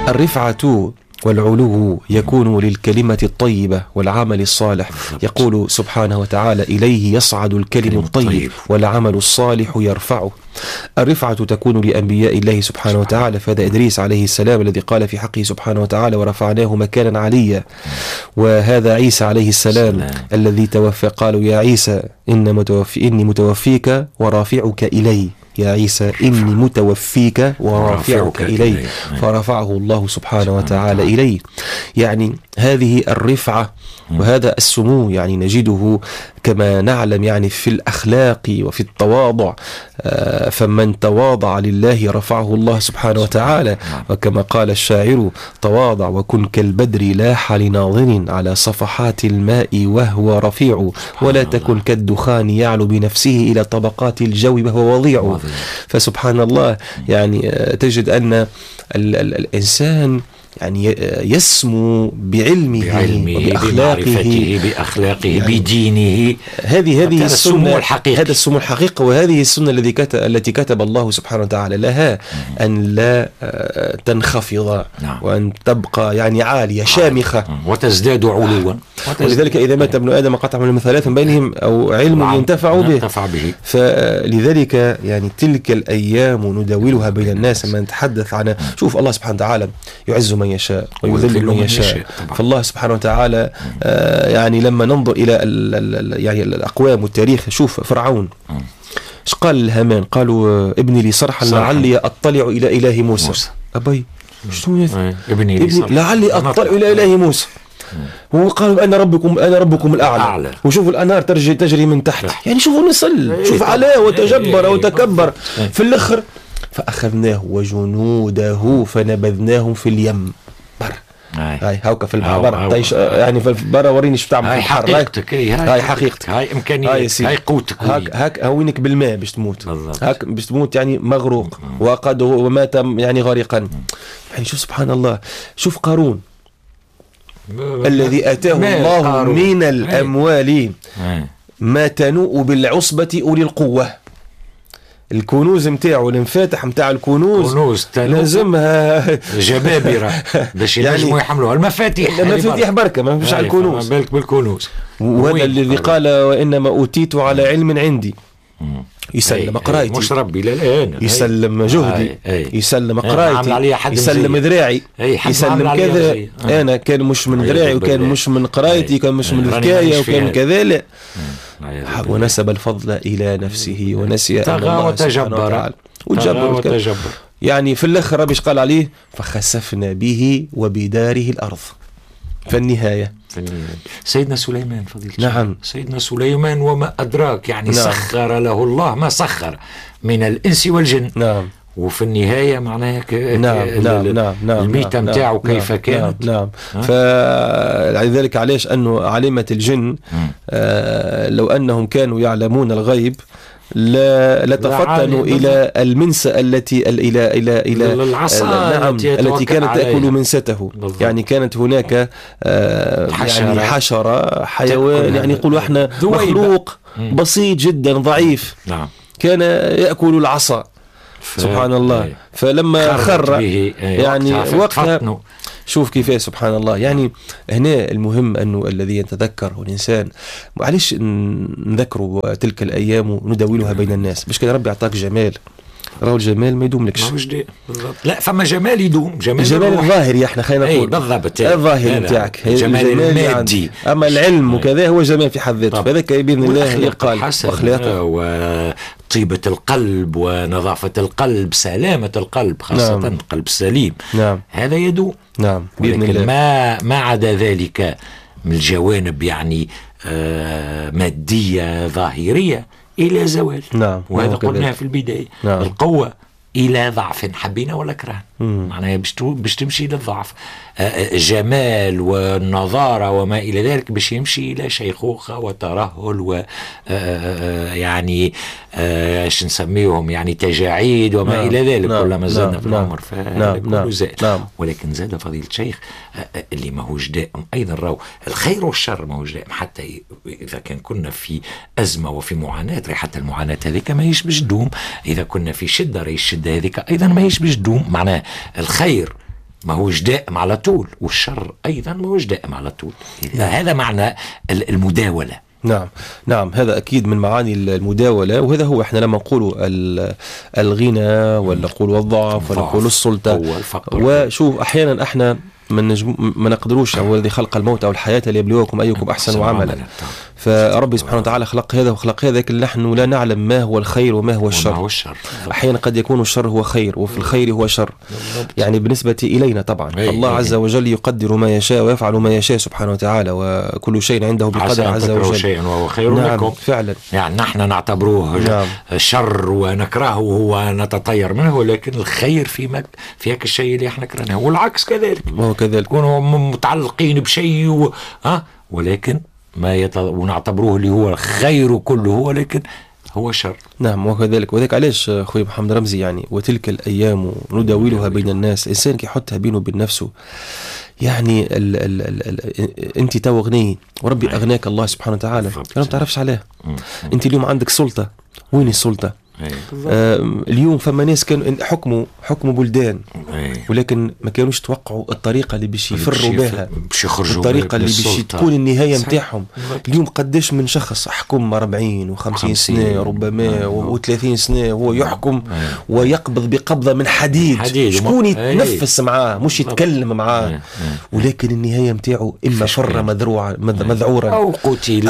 الرفعة والعلو يكون للكلمة الطيبة والعمل الصالح. يقول سبحانه وتعالى: إليه يصعد الكلم الطيب والعمل الصالح يرفعه. الرفعة تكون لأنبياء الله سبحانه وتعالى، فهذا إدريس عليه السلام الذي قال في حقه سبحانه وتعالى: ورفعناه مكانا عليا. وهذا عيسى عليه السلام الذي توفى، قالوا: يا عيسى إني متوفيك ورافعك إلي. يا عيسى إني متوفيك ورافعك إلي، فرفعه الله سبحانه وتعالى إليه. يعني هذه الرفعة وهذا السمو يعني نجده كما نعلم يعني في الأخلاق وفي التواضع. فمن تواضع لله رفعه الله سبحانه وتعالى، وكما قال الشاعر: تواضع وكن كالبدر لاح لناظر على صفحات الماء وهو رفيع، ولا تكن كالدخان يعلو بنفسه إلى طبقات الجو وهو وضيع. فسبحان الله يعني تجد أن الإنسان يعني يسمو بعلمه بأخلاقه بدينه. هذه السنة الحقيقة، هذا السمو الحقيقة، وهذه السنة التي كتب الله سبحانه وتعالى لها أن لا تنخفض وأن تبقى يعني عالية شامخة وتزداد علوا. ولذلك إذا مات ابن آدم قطع من ثلاث بينهم أو علم ينتفع به. فلذلك يعني تلك الأيام نداولها بين الناس. لما نتحدث عنها، شوف الله سبحانه وتعالى يعز من يشاء ويذل من يشاء. فالله سبحانه وتعالى يعني لما ننظر إلى يعني الأقوام والتاريخ، شوف فرعون ايش قال لهامان؟ قالوا: ابني لي صرحا لعلي أطلع إلى إله موسى. أبي ابني لعلي أطلع إلى إله موسى. هو قال: أنا ربكم الأعلى. وشوفوا الأنهار تجري من تحت. يعني شوفوا نصل، شوف علاه وتجبر وتكبر. في الآخر فأخذناه وجنوده فنبذناهم في اليم. هاي هاوكا في البحر تعيش يعني في البحر. وريني شو بتعمل في البحر. هاي حقيقتك، هاي إمكانياتك، هاي قوتك. هاك هونك بالماء باش تموت. هاك باش تموت يعني مغروق، وقد ومات يعني غارقا. يعني شوف سبحان الله. شوف قارون الذي أتاه الله من الأموال ما تنوء بالعصبة أولي القوة. الكنوز متاعه، الانفاتح متاع الكنوز لازمها جبابرة باش ينجموا يحملوها. المفاتيح بركة، ما فيش على الكنوز. بالك بالكنوز. وهذا الذي قال: وإنما أوتيت على علم عندي. يسلم قرايتي، مش ربي للآن، يسلم جهدي، يسلم قرايتي، يسلم ذراعي، يسلم كذا. أنا كان مش من ذراعي، وكان مش من قرايتي، كان مش من الحكاية، وكان كذا. لا، ونسب الفضل إلى نفسه ونسي أن الله سبحانه وتعالى وتجبر. يعني في الآخر ربي قال عليه: فخسفنا به وبداره الأرض. في النهاية سيدنا سليمان فضيلة. نعم، سيدنا سليمان وما أدراك يعني. نعم. سخر له الله ما سخر من الإنس والجن. نعم. وفي النهاية معناها نعم. الميتة متاعه كيف كانت. نعم. فلذلك علاش أنه علامة الجن لو أنهم كانوا يعلمون الغيب لا تفطنوا إلى المنسى التي إلى العصا التي كانت تأكل منسته. يعني كانت هناك يعني حشرة، حيوان، يعني يقولوا احنا مخلوق بسيط جدا ضعيف. نعم. كان يأكل العصا. سبحان الله. فلما خر يعني وقتها شوف كيف سبحان الله. يعني هنا المهم أنه الذي يتذكر الإنسان، معلش نذكروا تلك الأيام ونداولها بين الناس، باش كده ربي أعطاك جمال. راهو الجمال ما يدوم لكش. لا، فما جمال يدوم، جمال الظاهري احنا خلينا نقول بالضبط الظاهري نتاعك، الجمال المادي. اما العلم وكذا هو جمال في حد ذاته. فذاك باذن الله يقال وطيبة القلب ونظافة القلب، سلامة القلب خاصة. نعم. القلب السليم. نعم. هذا يدوم. نعم باذن الله. ما عدا ذلك من الجوانب يعني مادية ظاهرية إلى زوال. نعم. وهذا قلناها في البداية. نعم. القوة إلى ضعف، حبينا ولا كرهنا، معناها باش تمشي للضعف. جمال والنظارة وما إلى ذلك باش يمشي إلى شيخوخة وترهل و يعني ايش نسميهم يعني تجاعيد وما إلى ذلك. كلما زادنا في العمر فكله زاد. ولكن زاد فضيلة الشيخ اللي ما هوش دائم أيضا. راهو الخير والشر ما هوش دائم. حتى إذا كنا في أزمة وفي معاناة، حتى المعاناة هذيك ما هيش بجدوم. إذا كنا في شدة، الشدة هذيك أيضا ما هيش بجدوم. معناه الخير ما هوش دائم على طول، والشر أيضا ما هوش دائم على طول. هذا معنى المداولة. نعم هذا أكيد من معاني المداولة، وهذا هو إحنا لما نقول الغنى ولا نقول الضعف ولا نقول السلطة. وشوف أحيانا إحنا ما نقدروش، هو الذي خلق الموت أو الحياة ليبلوكم أيكم أحسن عملا. فربي سبحانه وتعالى خلق هذا وخلق هذا، لكن نحن لا نعلم ما هو الخير وما هو الشر. أحيانا قد يكون الشر هو خير وفي الخير هو شر، يعني بالنسبة إلينا طبعا. الله عز وجل يقدر ما يشاء ويفعل ما يشاء سبحانه وتعالى، وكل شيء عنده بقدر عز وجل. شيء وهو خير لكم فعلا، يعني نحن نعتبروه شر ونكرهه ونتطير منه، ولكن الخير في هيك الشيء اللي احنا كرهناه، والعكس كذلك. وهو كذلك يكونوا متعلقين بشيء ولكن ونعتبروه اللي هو الخير كله، ولكن هو شر. نعم وكذلك. وذلك علاش أخوي محمد رمزي يعني وتلك الأيام نداولها بين الناس، إنسان كي يحطها بينه وبين نفسه، يعني أنت تو غني وربي أغناك الله سبحانه وتعالى، ما تعرفش عليه. أنت اليوم عندك سلطة، وين السلطة؟ اليوم فما ناس كانوا حكموا بلدان، ولكن ما كانوش توقعوا الطريقة اللي باش يفروا بها، الطريقة اللي باش تكون النهاية متاعهم. اليوم قداش من شخص حكم 40 و50 سنة ربما و30 سنة هو يحكم ويقبض بقبضة من حديد، شكون يتنفس معاه مش يتكلم معاه، ولكن النهاية متاعه إما فر مذعورا أو قتل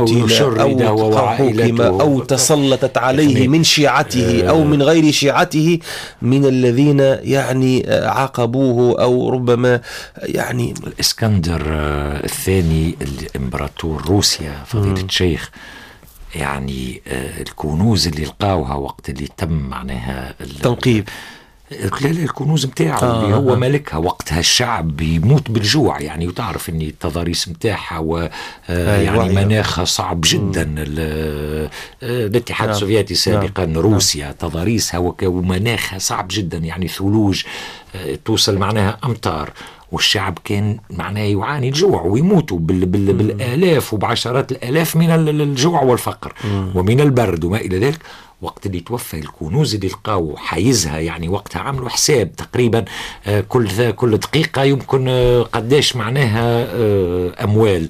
أو حكم أو تسلطت عليه من شيعته أو من غير شيعته من الذين يعني عاقبوه، أو ربما يعني الإسكندر الثاني الإمبراطور روسيا فضيلة الشيخ، يعني الكنوز اللي لقاوها وقت اللي تم معناها التنقيب، الكنوز متاعه اللي هو ملكها، وقتها الشعب بيموت بالجوع يعني، وتعرف ان التضاريس متاعها يعني مناخها صعب جدا. الاتحاد السوفيتي سابقا روسيا تضاريسها ومناخها صعب جدا، يعني ثلوج توصل معناها أمطار، والشعب كان معناه يعاني الجوع ويموتوا بالآلاف وبعشرات الآلاف من الجوع والفقر ومن البرد وما إلى ذلك. وقت اللي توفى الكنوز اللي لقاو حيزها، يعني وقتها عملوا حساب تقريبا كل دقيقة يمكن قداش معناها أموال،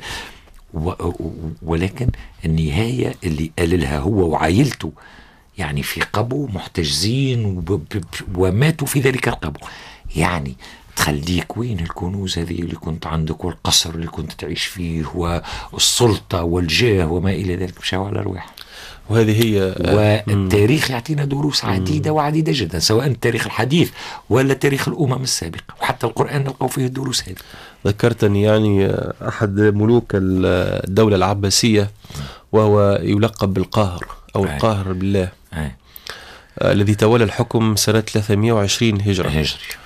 ولكن النهاية اللي قاللها هو وعائلته يعني في قبو محتجزين وماتوا في ذلك القبو. يعني تخليك وين الكنوز هذه اللي كنت عندك والقصر اللي كنت تعيش فيه والسلطة والجاه وما إلى ذلك، مشاو على رواح. وهذه هي والتاريخ يعطينا دروس عديدة وعديدة جدا، سواء التاريخ الحديث ولا تاريخ الأمم السابقة، وحتى القرآن نلقوا فيه الدروس هذه. ذكرتني يعني أحد ملوك الدولة العباسية وهو يلقب بالقاهر أو القاهر بالله، الذي تولى الحكم سنة 320 هجري،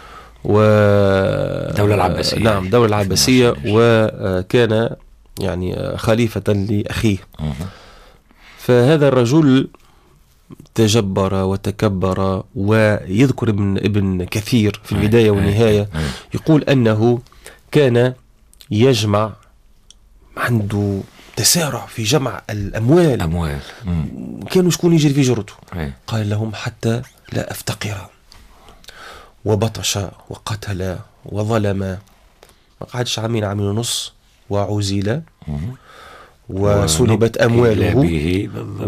والدولة العباسية. نعم الدولة العباسية، وكان يعني خليفة لأخيه. فهذا الرجل تجبر وتكبر، ويذكر ابن كثير في البداية والنهاية يقول أنه كان يجمع، عنده تسارع في جمع الأموال، كانوا شكون يجري في جرته. قال لهم حتى لا أفتقر، وبطش وقتل وظلم، ما قعدش عامين ونص، وعزل وسلبت أمواله